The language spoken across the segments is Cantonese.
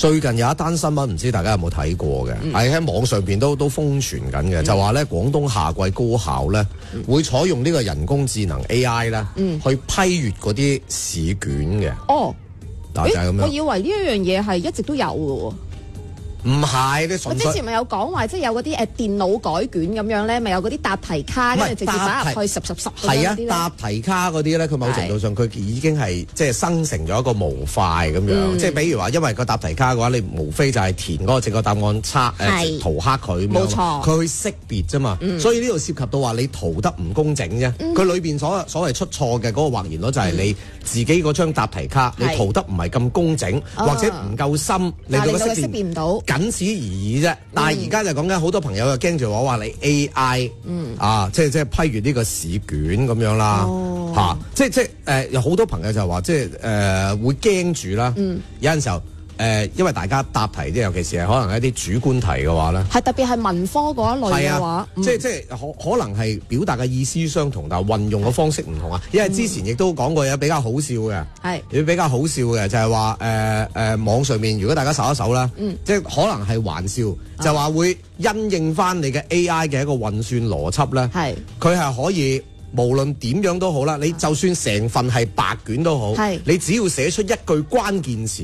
最近有一單新聞，唔知大家有冇睇過嘅，係喺網上邊都瘋傳緊嘅，就話咧廣東夏季高考咧會採用呢個人工智能 AI 咧去批閱嗰啲試卷嘅。 哦， 嗱就係咁樣。 我以為呢一樣嘢係一直都有嘅喎。 唔係，你我之前咪有講話，即係有嗰啲電腦改卷咁樣咧，咪有嗰啲答題卡，跟住直接擺入去十係啊，答題卡嗰啲咧，佢某程度上佢已經係即係生成咗一個模塊咁樣。即係比如話，因為個答題卡嘅話，你無非就係填嗰個正確答案塗黑佢， 冇錯， 佢去識別啫嘛。所以呢度涉及到話你塗得唔工整啫。佢裏邊所謂出錯嘅嗰個或然率就係你自己嗰張答題卡，你塗得唔係咁工整，或者唔夠深，令到佢識別唔到。僅此而已啫，但係而家就講緊好多朋友就驚住話你 AI，即係批閱呢個試卷咁樣啦，即係有好多朋友就話即係會驚住啦，有陣時候。因為大家答題啲，尤其是係可能一啲主觀題嘅話咧，係特別係文科嗰一類嘅話， 即係可能係表達嘅意思相同，但係運用嘅方式唔同啊。因為之前亦都講過有比較好笑嘅，有比較好笑嘅就係話網上面如果大家搜一搜啦，即係可能係玩笑，就話會因應翻你嘅 AI 嘅一個運算邏輯咧，佢係可以。無論點樣都好啦，你就算成份係白卷都好，你只要寫出一句關鍵詞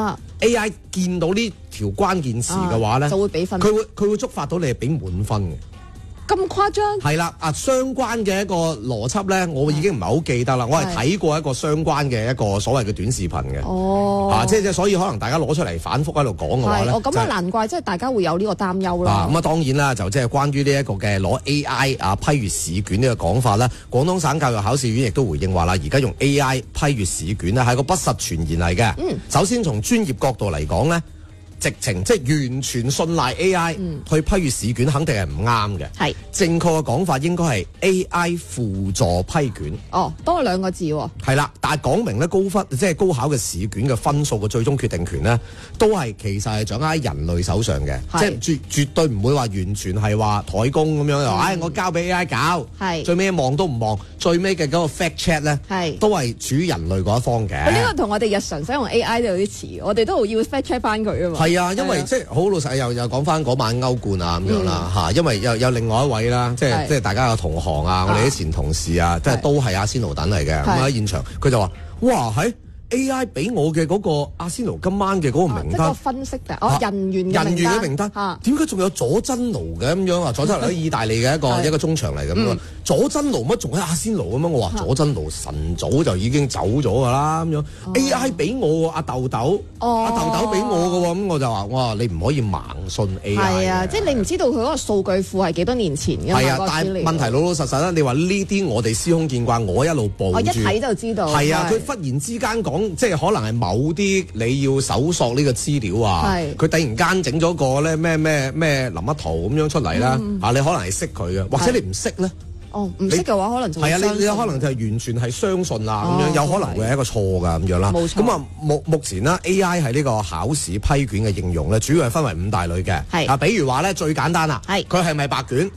，AI 見到呢條關鍵詞嘅話咧， 就會俾分。 佢會觸發到你係俾滿分嘅。 咁誇張？ 係啦，相關嘅一個邏輯咧，我已經唔係好記得啦。我係睇過一個相關嘅一個所謂嘅短視頻嘅。即係所以可能大家攞出嚟反覆喺度講嘅話咧， 咁難怪即係大家會有呢個擔憂啦。 咁當然啦，就即係關於呢一個嘅攞 AI 批閱試卷呢個講法咧，廣東省教育考試院亦都回應話啦，而家用 AI 批閱試卷咧係個不實傳言嚟嘅。首先從專業角度嚟講咧。直情即係完全信賴 AI 去批閱試卷，肯定係唔啱嘅。係正確嘅講法應該係 AI 輔助批卷。 多兩個字喎。 係啦，但係講明咧即係高考嘅試卷嘅分數嘅最終決定權咧，都係其實係掌握喺人類手上嘅，即係絕對唔會話完全係話台工咁樣又我交俾 AI 搞，最尾望都唔望，最尾嘅嗰個 fact check 咧，都係處於人類嗰一方嘅。 呢個同我哋日常使用 AI 都有啲似，我哋都要 fact check 翻佢啊嘛。 係啊，因為即係好老實，又講翻嗰晚歐冠啊咁樣啦，因為有另外一位啦，即係大家嘅同行啊，我哋啲前同事啊，即係都係阿仙奴等嚟嘅，咁喺現場佢就話：哇，喺 AI 俾我嘅嗰個阿仙奴今晚嘅嗰個名單， 即係個分析嘅，人員嘅名單， 點解仲有佐真奴嘅咁樣啊？佐真奴喺意大利嘅一個中場嚟咁樣，佐真奴乜仲喺阿仙奴咁樣？我話佐真奴晨早就已經走咗㗎啦咁樣，AI 俾我阿豆豆，阿豆豆俾我嘅喎，咁我就話：哇，你唔可以盲信 AI。係啊， 即係你唔知道佢嗰個數據庫係幾多年前嘅嘛？ 係啊，但係問題老老實實啦，你話呢啲我哋司空見慣，我一路報住， 我一睇就知道。 係啊，佢忽然之間講。即係可能係某啲你要搜索呢個資料啊，佢突然間整咗個咧咩林一圖咁樣出嚟啦，你可能係識佢嘅，或者你唔識咧， 唔識嘅話可能就係啊，你有可能就係完全係相信啦咁樣，有可能會係一個錯㗎咁樣啦。冇錯。咁啊目前啦 AI 喺呢個考試批卷嘅應用咧，主要係分為5大類嘅。比如話咧最簡單啦，佢係咪白卷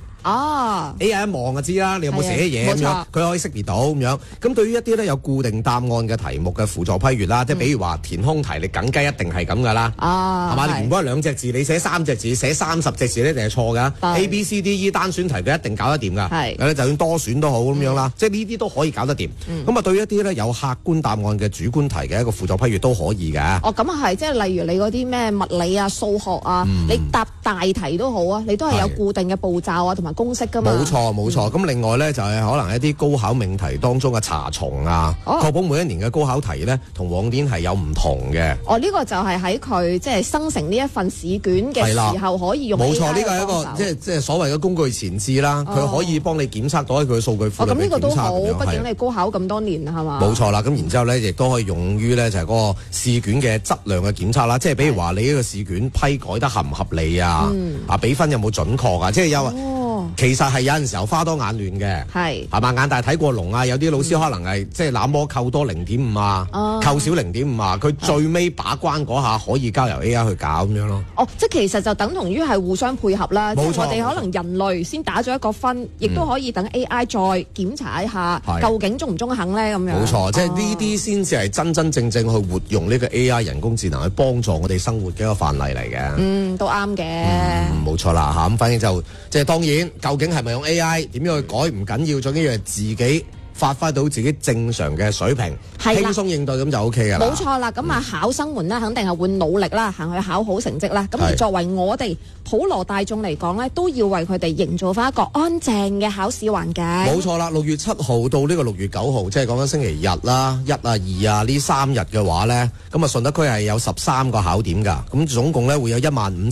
？AI 一望就知啦，你有冇寫嘢咁樣，佢可以識別到咁樣。咁對於一啲咧有固定答案嘅題目嘅輔助批閱啦，即係比如話填空題，你梗係一定係咁噶啦，係嘛？你原本係2隻字，你寫3隻字，寫30隻字咧，一定係錯㗎。A B C D E 單選題佢一定搞得掂㗎，就算多選都好咁樣啦，即係呢啲都可以搞得掂。咁啊，對於一啲咧有客觀答案嘅主觀題嘅一個輔助批閱都可以嘅。 咁啊係，即係例如你嗰啲咩物理啊、數學啊，你答大題都好啊，你都係有固定嘅步驟啊，同埋公式㗎嘛。冇錯。咁另外咧就係可能一啲高考命題當中嘅查重啊，確保每一年嘅高考題咧同往年係有唔同嘅。呢個就係喺佢即係生成呢一份試卷嘅時候可以用。冇錯，呢個係一個即係所謂嘅工具前置啦，佢可以幫你檢測到喺佢嘅數據庫裏邊檢測。咁呢個都好，畢竟你高考咁多年係嘛？冇錯啦，咁然之後咧亦都可以用於咧就係嗰個試卷嘅質量嘅檢測啦，即係比如話你呢個試卷批改得合唔合理啊？比分有冇準確啊？即係有其實係有陣時候花多眼亂嘅，係嘛，眼大睇過龍啊！有啲老師可能係即係那麼扣多0.5啊，扣少0.5啊，佢最尾把關嗰下可以交由 AI 去搞咁樣咯。 即係其實就等同於係互相配合啦。冇錯，即係我哋可能人類先打咗一個分，亦都可以等 AI 再檢查一下，究竟中唔中肯咧咁樣。冇錯，即係呢啲先至係真真正正去活用呢個 AI 人工智能去幫助我哋生活嘅一個範例嚟嘅。都啱嘅。冇錯啦嚇，咁反正就即係當然。究竟係咪用 AI 點樣去改唔緊要，最緊要係自己發揮到自己正常嘅水平，輕鬆應對咁就 OK 㗎啦。冇錯啦，咁考生們呢，肯定係會努力啦，行去考好成績啦。咁而作為我哋普羅大眾嚟講呢，都要為佢哋營造翻一個安靜嘅考試環境。冇錯啦，6月7號到呢個6月9號，即係講緊星期日啦，1啊2啊呢3日嘅話呢，咁啊順德區係有13個考點㗎，咁總共呢會有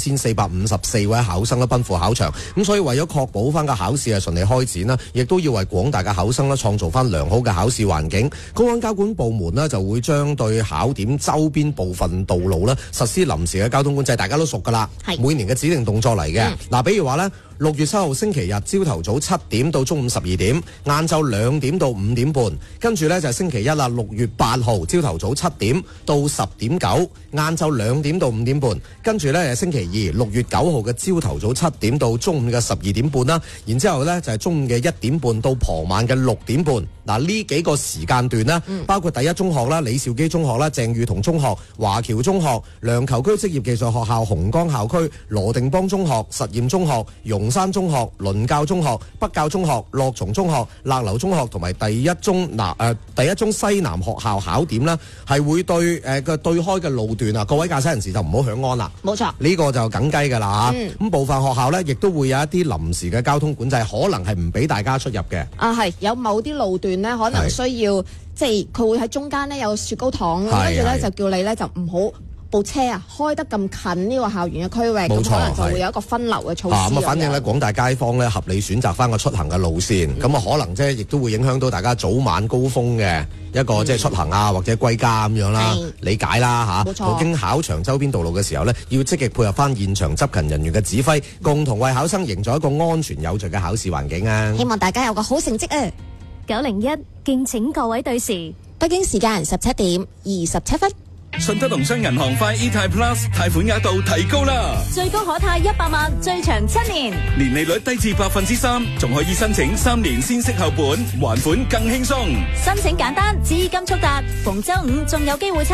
15,454位考生咧奔赴考場。咁所以為咗確保翻個考試係順利開展啦，亦都要為廣大嘅考生咧創造翻良好嘅考試環境。公安交管部門呢就會將對考點周邊部分道路呢實施臨時嘅交通管制，大家都熟㗎啦，每年嘅指定動作嚟嘅。嗱，比如話呢，6月7號星期日朝頭早7點到中午12點，晏晝2點到5點半，跟住呢就係星期一啦，6月8號朝頭早7點到10點9，晏晝2點到5點半，跟住呢係星期二6月9號嘅朝頭早7點到中午嘅12點半啦，然之後呢就係中午嘅1點半到傍晚嘅6點半。嗱，呢幾個時間段呢，包括第一中學啦、李兆基中學啦、鄭裕彤中學、華僑中學、梁銶琚職業技術學校、紅崗校區、羅定邦中學、實驗中學、容山中學、倫教中學、北教中學、樂從中學、勒流中學同埋第一中西南學校考點啦，係會對對開嘅路段啊，各位駕駛人士就唔好響安啦。冇錯，呢個就梗雞㗎啦嚇。咁部分學校呢，亦都會有一啲臨時嘅交通管制，可能係唔俾大家出入嘅。係有某啲路段呢，可能需要即係佢會喺中間呢有雪糕筒，跟住呢就叫你呢就唔好部車開得咁近呢個校園嘅區域，咁可能就會有一個分流嘅措施。反正呢，廣大街坊呢合理選擇翻個出行嘅路線，咁可能即係亦都會影響到大家早晚高峰嘅一個即係出行啊，或者歸家咁樣啦，理解啦嚇。途經考場周邊道路嘅時候呢，要積極配合翻現場執勤人員嘅指揮，共同為考生營造一個安全有序嘅考試環境啊！希望大家有個好成績啊！901，敬請各位對時。北京時間17點27分。 順德農商銀行快 eTime Plus 貸款額度提高啦，最高可貸100萬，最長7年，年利率低至3%，仲可以申請3年先息後本，還款更輕鬆。申請簡單，資金速達，逢周五仲有機會抽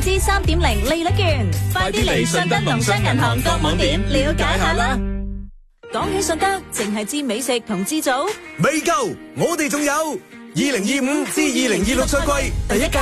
3.0%利率券。快啲嚟順德農商銀行各網點了解下啦。講起順德，淨係知美食同知組未夠，我哋仲有2025至2026賽季第一屆